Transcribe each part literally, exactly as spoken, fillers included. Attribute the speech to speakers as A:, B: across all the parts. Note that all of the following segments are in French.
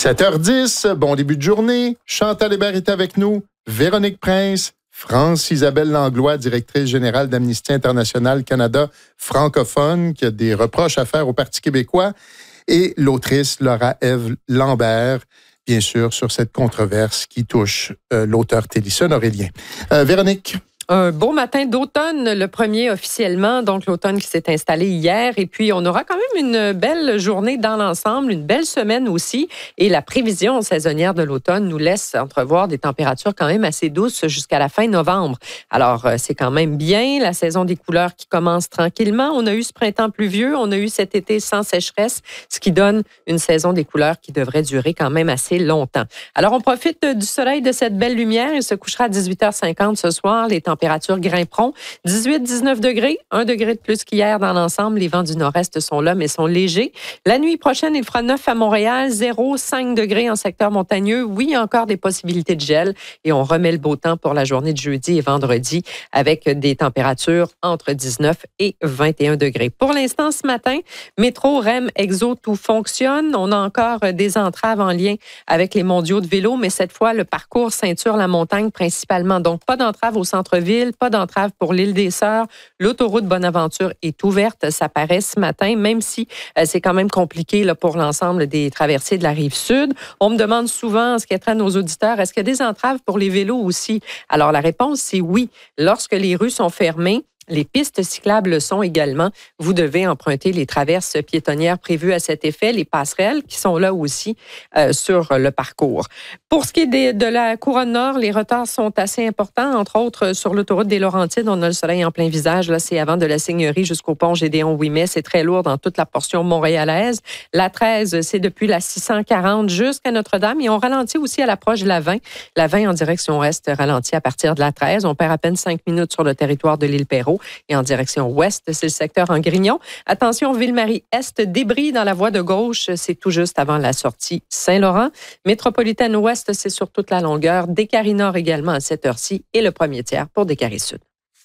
A: sept heures dix, bon début de journée. Chantal Hébert est avec nous. Véronique Prince, France-Isabelle Langlois, directrice générale d'Amnesty International Canada francophone, qui a des reproches à faire au Parti québécois, et l'autrice Laura-Ève Lambert, bien sûr, sur cette controverse qui touche euh, l'auteur Télison Aurélien. Euh, Véronique?
B: Un beau matin d'automne, le premier officiellement, donc l'automne qui s'est installé hier. Et puis, on aura quand même une belle journée dans l'ensemble, une belle semaine aussi. Et la prévision saisonnière de l'automne nous laisse entrevoir des températures quand même assez douces jusqu'à la fin novembre. Alors, c'est quand même bien. La saison des couleurs qui commence tranquillement. On a eu ce printemps pluvieux, on a eu cet été sans sécheresse, ce qui donne une saison des couleurs qui devrait durer quand même assez longtemps. Alors, on profite du soleil, de cette belle lumière. Il se couchera à dix-huit heures cinquante ce soir. Les températures grimperont. dix-huit à dix-neuf degrés, un degré de plus qu'hier dans l'ensemble. Les vents du nord-est sont là, mais sont légers. La nuit prochaine, il fera neuf à Montréal, zéro à cinq degrés en secteur montagneux. Oui, encore des possibilités de gel. Et on remet le beau temps pour la journée de jeudi et vendredi avec des températures entre dix-neuf et vingt et un degrés. Pour l'instant, ce matin, Métro, R E M, Exo, tout fonctionne. On a encore des entraves en lien avec les mondiaux de vélo, mais cette fois, le parcours ceinture-la-montagne principalement. Donc, pas d'entrave au centre-ville. Pas d'entrave pour l'île des Sœurs. L'autoroute Bonaventure est ouverte, ça paraît ce matin, même si euh, c'est quand même compliqué là, pour l'ensemble des traversées de la Rive-Sud. On me demande souvent, ce qui est à nos auditeurs, est-ce qu'il y a des entraves pour les vélos aussi? Alors, la réponse, c'est oui. Lorsque les rues sont fermées, les pistes cyclables le sont également. Vous devez emprunter les traverses piétonnières prévues à cet effet, les passerelles qui sont là aussi euh, sur le parcours. Pour ce qui est des, de la couronne nord, les retards sont assez importants, entre autres sur l'autoroute des Laurentides. On a le soleil en plein visage. Là, c'est avant de la Seigneurie jusqu'au pont Gédéon-Ouimet. C'est très lourd dans toute la portion montréalaise. La treize, c'est depuis la six cent quarante jusqu'à Notre-Dame. Et on ralentit aussi à l'approche de la vingt. La vingt en direction est ralentit à partir de la treize. On perd à peine cinq minutes sur le territoire de l'île Perrot. Et en direction ouest, c'est le secteur en Grignon. Attention, Ville-Marie-Est, débris dans la voie de gauche, c'est tout juste avant la sortie Saint-Laurent. Métropolitaine ouest, c'est sur toute la longueur. Décarie-Nord également à cette heure-ci et le premier tiers pour Décarie-Sud.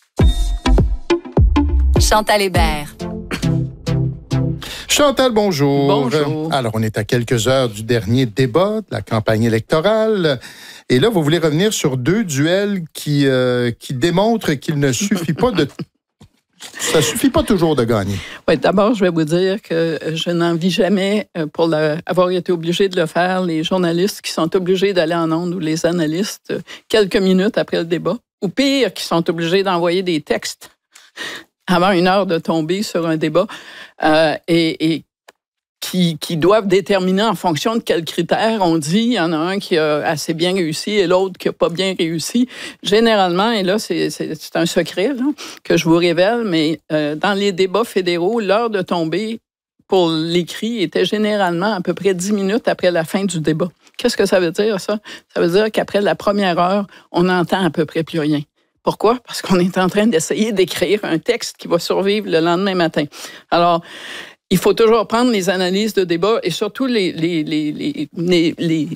C: Chantal Hébert.
A: Chantal, bonjour.
B: Bonjour.
A: Alors, on est à quelques heures du dernier débat de la campagne électorale. Et là, vous voulez revenir sur deux duels qui, euh, qui démontrent qu'il ne suffit pas de... Ça suffit pas toujours de gagner.
D: Oui, d'abord, je vais vous dire que je n'envie jamais, pour le, avoir été obligé de le faire, les journalistes qui sont obligés d'aller en ondes ou les analystes quelques minutes après le débat, ou pire, qui sont obligés d'envoyer des textes avant une heure de tomber sur un débat euh, et, et Qui, qui doivent déterminer en fonction de quels critères on dit. Il y en a un qui a assez bien réussi et l'autre qui n'a pas bien réussi. Généralement, et là, c'est, c'est, c'est un secret là, que je vous révèle, mais euh, dans les débats fédéraux, l'heure de tomber pour l'écrit était généralement à peu près dix minutes après la fin du débat. Qu'est-ce que ça veut dire, ça? Ça veut dire qu'après la première heure, on n'entend à peu près plus rien. Pourquoi? Parce qu'on est en train d'essayer d'écrire un texte qui va survivre le lendemain matin. Alors, il faut toujours prendre les analyses de débat et surtout les, les, les, les, les, les,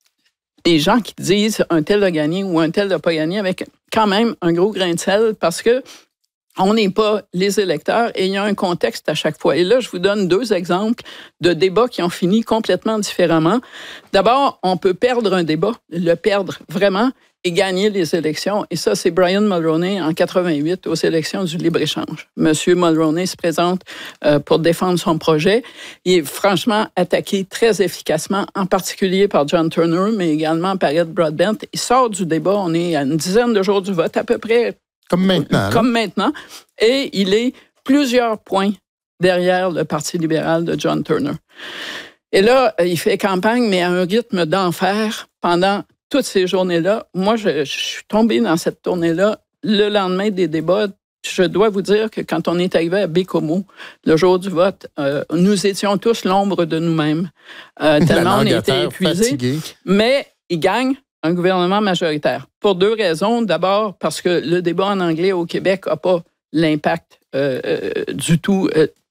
D: les gens qui disent un tel a gagné ou un tel n'a pas gagné avec quand même un gros grain de sel parce que on n'est pas les électeurs et il y a un contexte à chaque fois. Et là, je vous donne deux exemples de débats qui ont fini complètement différemment. D'abord, on peut perdre un débat, le perdre vraiment, et gagner les élections. Et ça, c'est Brian Mulroney en quatre-vingt-huit aux élections du libre-échange. Monsieur Mulroney se présente euh, pour défendre son projet. Il est franchement attaqué très efficacement, en particulier par John Turner, mais également par Ed Broadbent. Il sort du débat. On est à une dizaine de jours du vote, à peu près.
A: Comme maintenant.
D: Comme maintenant. Et il est plusieurs points derrière le Parti libéral de John Turner. Et là, il fait campagne, mais à un rythme d'enfer pendant toutes ces journées-là. Moi, je, je suis tombée dans cette tournée-là le lendemain des débats. Je dois vous dire que quand on est arrivé à Bécomo, le jour du vote, euh, nous étions tous l'ombre de nous-mêmes. Euh, tellement on était épuisés. Fatigué. Mais il gagne un gouvernement majoritaire. Pour deux raisons. D'abord, parce que le débat en anglais au Québec n'a pas l'impact euh, euh, du tout euh,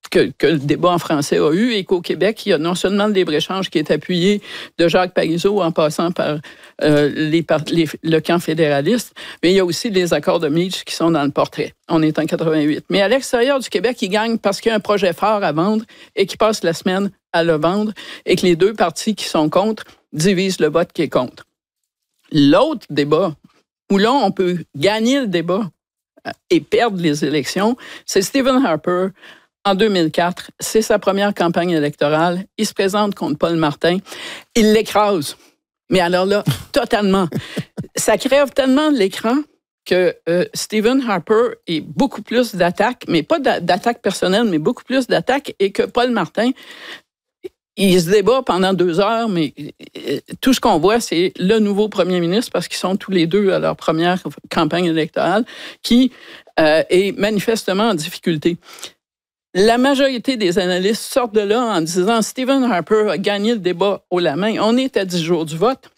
D: Que, que le débat en français a eu et qu'au Québec, il y a non seulement le libre-échange qui est appuyé de Jacques Parizeau en passant par euh, les, les, le camp fédéraliste, mais il y a aussi les accords de Meach qui sont dans le portrait. On est en quatre-vingt-huit. Mais à l'extérieur du Québec, ils gagnent parce qu'il y a un projet fort à vendre et qu'ils passent la semaine à le vendre et que les deux partis qui sont contre divisent le vote qui est contre. L'autre débat, où là, on peut gagner le débat et perdre les élections, c'est Stephen Harper. En deux mille quatre, c'est sa première campagne électorale. Il se présente contre Paul Martin. Il l'écrase. Mais alors là, totalement. Ça crève tellement l'écran que euh, Stephen Harper est beaucoup plus d'attaques, mais pas d'attaques personnelles, mais beaucoup plus d'attaques, et que Paul Martin, il se débat pendant deux heures, mais euh, tout ce qu'on voit, c'est le nouveau premier ministre, parce qu'ils sont tous les deux à leur première campagne électorale, qui euh, est manifestement en difficulté. La majorité des analystes sortent de là en disant Stephen Harper a gagné le débat haut la main. On est à dix jours du vote.